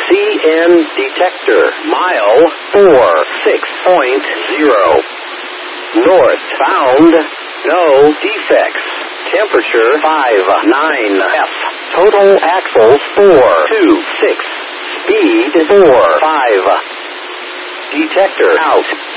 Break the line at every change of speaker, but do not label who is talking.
CN detector. Mile 46.0. Northbound. No defects. Temperature 59F. Total axles 426. Speed 45. Detector out.